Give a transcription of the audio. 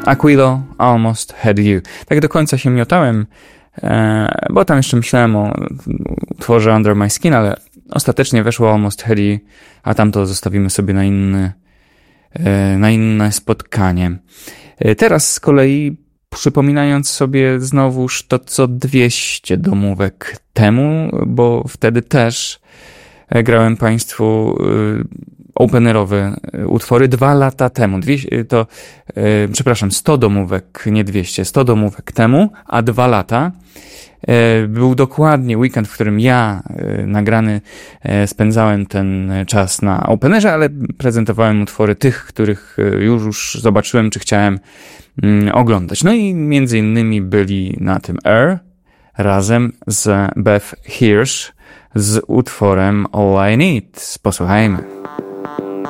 Aquilo, Almost Had You. Tak do końca się miotałem, bo tam jeszcze myślałem o utworze Under My Skin, ale ostatecznie weszło Almost Had You, a tamto zostawimy sobie na inne spotkanie. Teraz z kolei, przypominając sobie znowuż to, co 200 domówek temu, bo wtedy też grałem Państwu openerowe utwory 2 lata temu. 100 domówek, nie 200, 100 domówek temu, a 2 lata. Był dokładnie weekend, w którym ja nagrany spędzałem ten czas na openerze, ale prezentowałem utwory tych, których już zobaczyłem, czy chciałem oglądać. No i między innymi byli na tym Air razem z Beth Hirsch z utworem All I Need. Posłuchajmy.